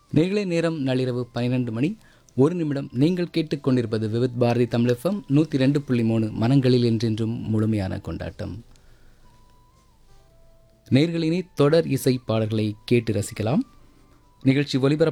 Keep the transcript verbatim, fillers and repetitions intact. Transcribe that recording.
நேர்களை நேரம் நள்ளிரவு பன்னிரண்டு மணி ஒரு நிமிடம். நீங்கள் கேட்டுக்கொண்டிருப்பது விவித் பாரதி தமிழ் எஃப்எம் நூற்றி ரெண்டு புள்ளி மூணு மனங்களில் என்றென்றும் முழுமையான கொண்டாட்டம். நேர்களினே தொடர் இசை பாடல்களை கேட்டு ரசிக்கலாம். நிகழ்ச்சி ஒலிபரப்பு